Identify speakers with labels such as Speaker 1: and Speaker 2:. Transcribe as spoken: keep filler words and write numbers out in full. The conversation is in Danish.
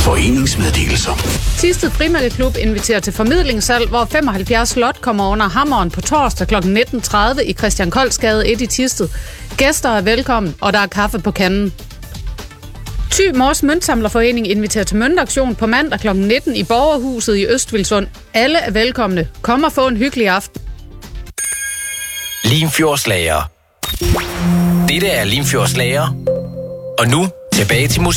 Speaker 1: Foreningsmeddelelser.
Speaker 2: Thisted Frimærkeklub inviterer til formidlingssalg, hvor femoghalvfjerds slot kommer under hammeren på torsdag kl. nitten tredive i Christian Koldsgade et i Thisted. Gæster er velkommen, og der er kaffe på kanden. Thy Mors Møntsamlerforening inviterer til møntaktion på mandag kl. nitten i Borgerhuset i Østvilsund. Alle er velkomne. Kom og få en hyggelig aften.
Speaker 3: Limfjordslager. Dette er Limfjordslager. Og nu tilbage til musik.